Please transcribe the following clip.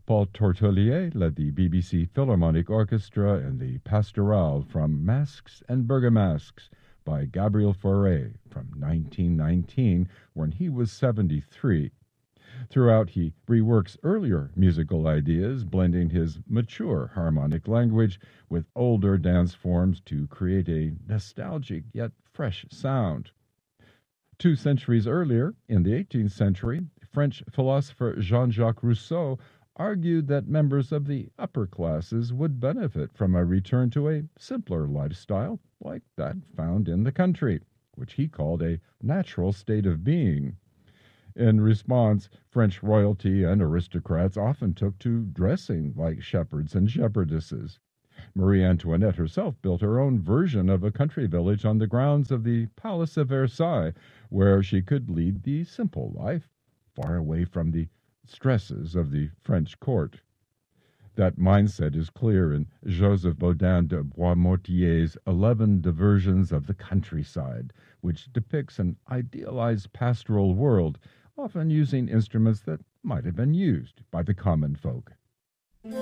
Paul Tortelier led the BBC Philharmonic Orchestra in the Pastorale from Masques and Bergamasques by Gabriel Fauré from 1919 when he was 73. Throughout, he reworks earlier musical ideas, blending his mature harmonic language with older dance forms to create a nostalgic yet fresh sound. 2 centuries earlier, in the 18th century, French philosopher Jean Jacques Rousseau argued that members of the upper classes would benefit from a return to a simpler lifestyle like that found in the country, which he called a natural state of being. In response, French royalty and aristocrats often took to dressing like shepherds and shepherdesses. Marie Antoinette herself built her own version of a country village on the grounds of the Palace of Versailles, where she could lead the simple life, far away from the stresses of the French court. That mindset is clear in Joseph Bodin de Boismortier's 11 Diversions of the Countryside, which depicts an idealized pastoral world, often using instruments that might have been used by the common folk.